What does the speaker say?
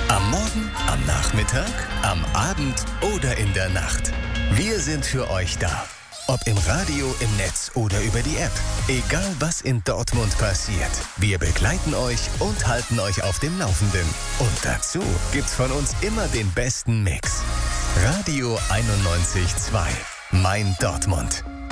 Am Morgen, am Nachmittag, am Abend oder in der Nacht. Wir sind für euch da. Ob im Radio, im Netz oder über die App. Egal was in Dortmund passiert. Wir begleiten euch und halten euch auf dem Laufenden. Und dazu gibt's von uns immer den besten Mix. Radio 91.2. Mein Dortmund.